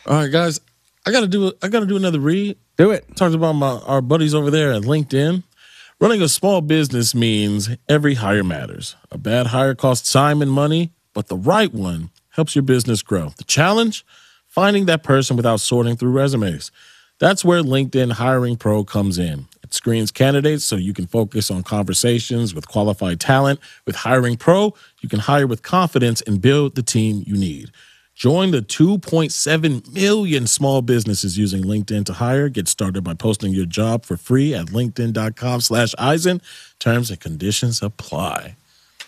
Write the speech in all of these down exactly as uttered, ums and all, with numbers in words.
All right, guys, I gotta do I gotta do another read. Do it. Talked about my our buddies over there at LinkedIn. Running a small business means every hire matters. A bad hire costs time and money, but the right one helps your business grow. The challenge? Finding that person without sorting through resumes. That's where LinkedIn Hiring Pro comes in. It screens candidates so you can focus on conversations with qualified talent. With Hiring Pro, you can hire with confidence and build the team you need. Join the two point seven million small businesses using LinkedIn to hire. Get started by posting your job for free at linkedin.com slash Eisen. Terms and conditions apply.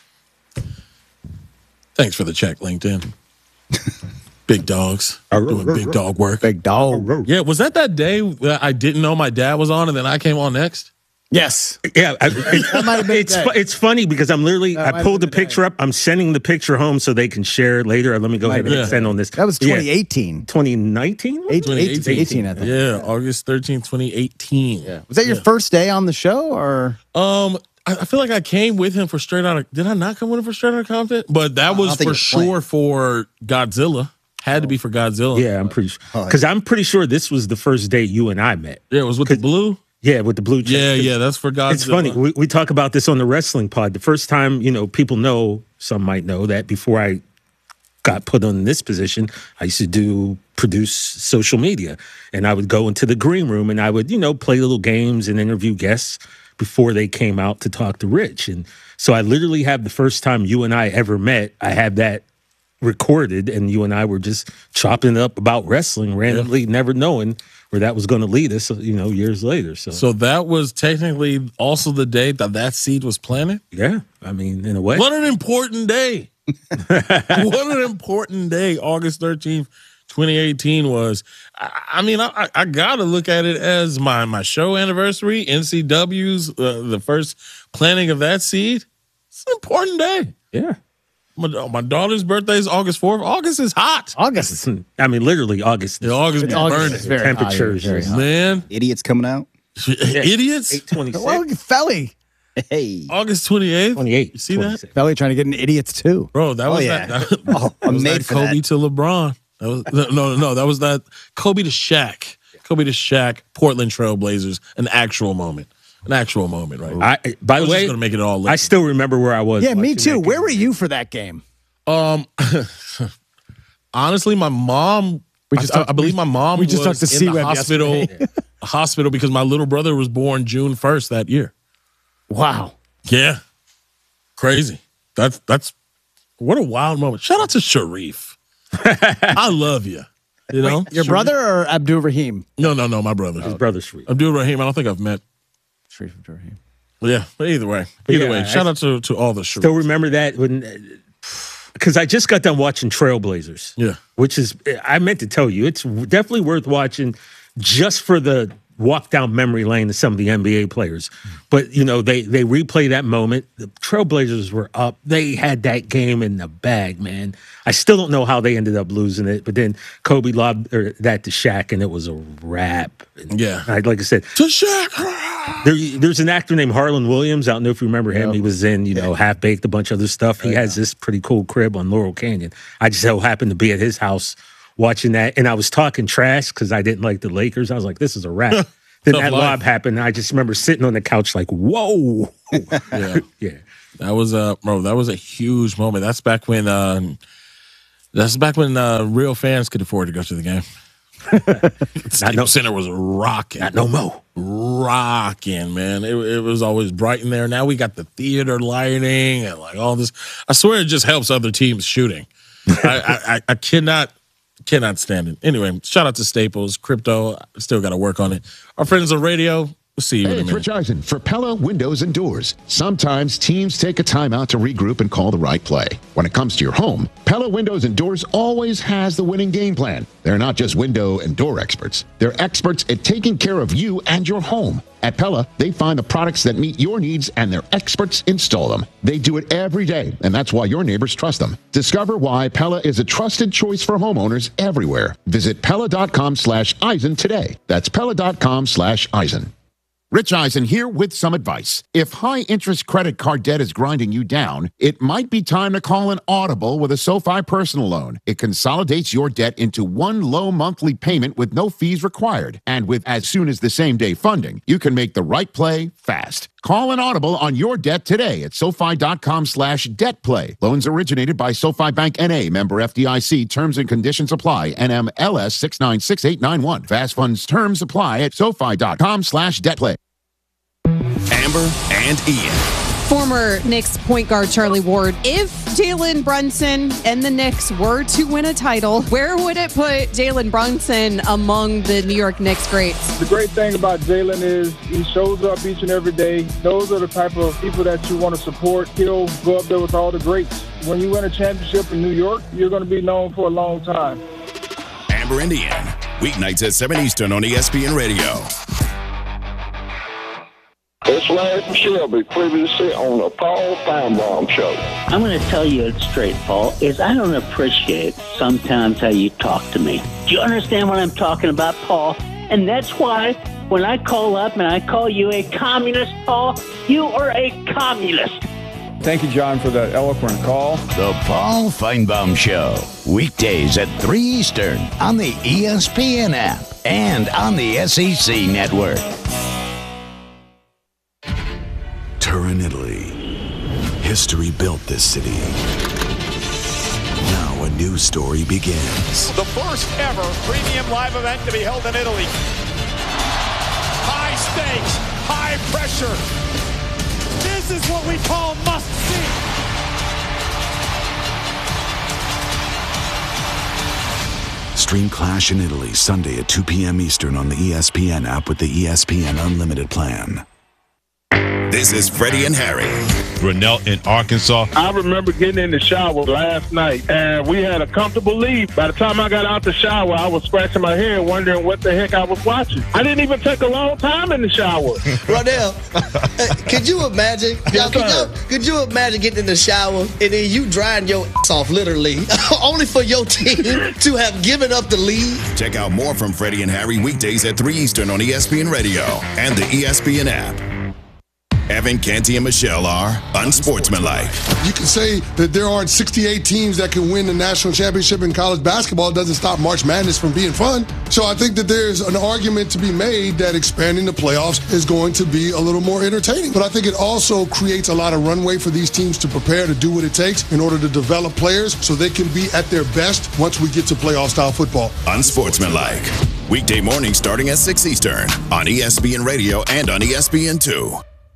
Thanks for the check, LinkedIn. Big dogs doing big dog work. Big dog. Yeah, was that that day that I didn't know my dad was on and then I came on next? Yes. Yeah, I, it, might have been it's the fu- day. it's funny because I'm literally That might I have pulled the been the picture day. up. I'm sending the picture home so they can share it later. Let me go ahead and Yeah. send on this. That was Yeah. twenty eighteen. twenty nineteen. was it? Eight- eighteen, eighteen, I think. Yeah, August thirteenth, twenty eighteen. Yeah. Was that your first day on the show, or? Um, I, I feel like I came with him for Straight Outta. Did I not come with him for Straight Outta Compton? But that was think for it was sure playing. for Godzilla. Had to be for Godzilla. Yeah, I'm pretty sure because I'm pretty sure this was the first day you and I met. Yeah, it was with the blue. Yeah, with the blue. check. Yeah, yeah, that's for Godzilla. It's funny. We, we talk about this on the wrestling pod. The first time, you know, people know, some might know that before I got put on this position, I used to do produce social media, and I would go into the green room and I would, you know, play little games and interview guests before they came out to talk to Rich. And so I literally have the first time you and I ever met, I have that recorded, and you and I were just chopping it up about wrestling randomly, never knowing where that was going to lead us, you know, years later. So, So that was technically also the day that that seed was planted. yeah, I mean, in a way. What an important day. What an important day. August thirteenth, twenty eighteen was. I, I mean, I, I, I got to look at it as my, my show anniversary, N C W's, uh, the first planting of that seed. It's an important day. Yeah. My, my daughter's birthday is August fourth. August is hot. August. I mean, literally August. Yeah, August is August burning. is very hot. Temperatures Very is- hot. Man, Idiots coming out. idiots. eight twenty-six. Well, Felly. Hey. August twenty-eighth. twenty-eight. You see that? twenty-six. Felly trying to get into idiots too. Bro, that Oh, was yeah. that. that, Oh, that I'm was made that for Kobe that. to LeBron. That was no, no, no. That was that Kobe to Shaq. Kobe to Shaq. Portland Trailblazers. An actual moment. An actual moment, right? I, by I the was way, just gonna make it all. I still remember where I was. Yeah, me watching too. that Where game. were you for that game? Um, honestly, my mom. We just I, talked- I believe we- my mom we just was talked to in the C-Web hospital. yesterday. Hospital because my little brother was born June first that year. Wow. Yeah, crazy. That's that's what a wild moment. Shout out to Sharif. I love you. You know, Your Sharif- brother or Abdul Rahim? No, no, no, my brother. His brother Sharif. Abdul Rahim. I don't think I've met. Sharif Abdul Rahim. Yeah, but either way, either Yeah, way. I- Shout out to, to all the Sharif. Still remember that when, because I just got done watching Trailblazers. Yeah. Which is, I meant to tell you, it's definitely worth watching just for the walk down memory lane of some of the N B A players. But, you know, they they replay that moment. The Trailblazers were up. They had that game in the bag, man. I still don't know how they ended up losing it. But then Kobe lobbed or that to Shaq, and it was a wrap. Yeah. I, like I said, to Shaq. there, there's an actor named Harlan Williams. I don't know if you remember him. He was in, you know, Half Baked, a bunch of other stuff. He has this pretty cool crib on Laurel Canyon. I just so happened to be at his house watching that, and I was talking trash because I didn't like the Lakers. I was like, this is a wrap. Then Tough that life. lob happened. I just remember sitting on the couch like, whoa. Yeah. Yeah. That was a bro. That was a huge moment. That's back when. Uh, that's back when uh, real fans could afford to go to the game. Staples no- Center was rocking. Not no more. Rocking, man. It, it was always bright in there. Now we got the theater lighting and like all this. I swear it just helps other teams shooting. I, I, I, I cannot cannot stand it. Anyway, shout out to Staples. Crypto, still got to work on it. Our friends on radio, we'll see you Hey, in a it's minute. Rich Eisen for Pella Windows and Doors. Sometimes teams take a timeout to regroup and call the right play. When it comes to your home, Pella Windows and Doors always has the winning game plan. They're not just window and door experts. They're experts at taking care of you and your home. At Pella, they find the products that meet your needs and their experts install them. They do it every day, and that's why your neighbors trust them. Discover why Pella is a trusted choice for homeowners everywhere. Visit Pella.com slash Eisen today. That's Pella.com slash Eisen. Rich Eisen here with some advice. If high-interest credit card debt is grinding you down, it might be time to call an audible with a SoFi personal loan. It consolidates your debt into one low monthly payment with no fees required. And with as soon as the same day funding, you can make the right play fast. Call an audible on your debt today at SoFi.com slash debt play. Loans originated by SoFi Bank N A, member F D I C. Terms and conditions apply. N M L S six nine six eight nine one. Fast funds terms apply at SoFi.com slash debt play. Amber and Ian. Former Knicks point guard Charlie Ward, if Jalen Brunson and the Knicks were to win a title, where would it put Jalen Brunson among the New York Knicks greats? The great thing about Jalen is he shows up each and every day. Those are the type of people that you want to support. He'll go up there with all the greats. When you win a championship in New York, you're going to be known for a long time. Amber and Ian, weeknights at seven Eastern on E S P N Radio. It's Larry from Shelby, previously on the Paul Feinbaum Show. I'm going to tell you it straight, Paul, is I don't appreciate sometimes how you talk to me. Do you understand what I'm talking about, Paul? And that's why when I call up and I call you a communist, Paul, you are a communist. Thank you, John, for that eloquent call. The Paul Feinbaum Show, weekdays at three Eastern on the E S P N app and on the S E C network. Turin, Italy. History built this city. Now a new story begins. The first ever premium live event to be held in Italy. High stakes, high pressure. This is what we call must see. Stream Clash in Italy Sunday at two p.m. Eastern on the E S P N app with the E S P N Unlimited plan. This is Freddie and Harry. Grinnell in Arkansas. I remember getting in the shower last night, and we had a comfortable lead. By the time I got out the shower, I was scratching my head, wondering what the heck I was watching. I didn't even take a long time in the shower. Rodell, could you imagine? Y'all, could, y'all, could you imagine getting in the shower and then you drying your ass off, literally, only for your team to have given up the lead? Check out more from Freddie and Harry weekdays at three Eastern on E S P N Radio and the E S P N app. Evan, Canty, and Michelle are unsportsmanlike. You can say that there aren't sixty-eight teams that can win the national championship in college basketball. It doesn't stop March Madness from being fun. So I think that there's an argument to be made that expanding the playoffs is going to be a little more entertaining. But I think it also creates a lot of runway for these teams to prepare to do what it takes in order to develop players so they can be at their best once we get to playoff-style football. Unsportsmanlike. Weekday morning starting at six Eastern on E S P N Radio and on E S P N two.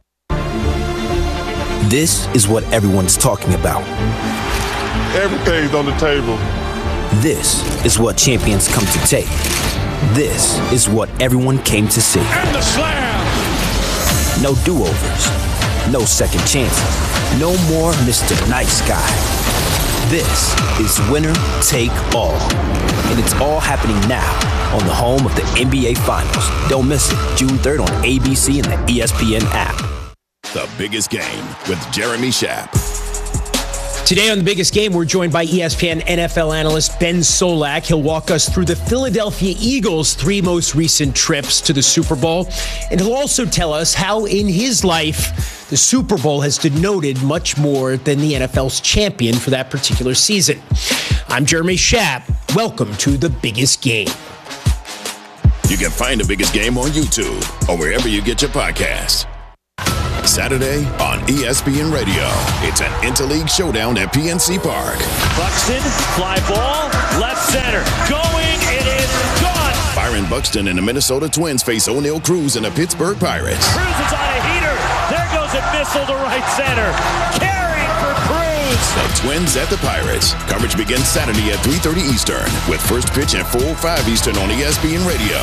This is what everyone's talking about. Everything's on the table. This is what champions come to take. This is what everyone came to see. And the slam! No do-overs. No second chances. No more Mister Nice Guy. This is winner take all. And it's all happening now on the home of the N B A Finals. Don't miss it. June third on A B C and the E S P N app. The Biggest Game with Jeremy Schaap. Today on The Biggest Game, we're joined by E S P N N F L analyst Ben Solak. He'll walk us through the Philadelphia Eagles' three most recent trips to the Super Bowl. And he'll also tell us how in his life, the Super Bowl has denoted much more than the N F L's champion for that particular season. I'm Jeremy Schaap. Welcome to The Biggest Game. You can find The Biggest Game on YouTube or wherever you get your podcasts. Saturday on E S P N Radio. It's an interleague showdown at P N C Park. Buxton, fly ball, left center. Going, it is gone. Byron Buxton and the Minnesota Twins face O'Neal Cruz and the Pittsburgh Pirates. Cruz is on a heater. There goes a missile to right center. Carrying for Cruz. The Twins at the Pirates. Coverage begins Saturday at three thirty Eastern with first pitch at four oh five Eastern on E S P N Radio.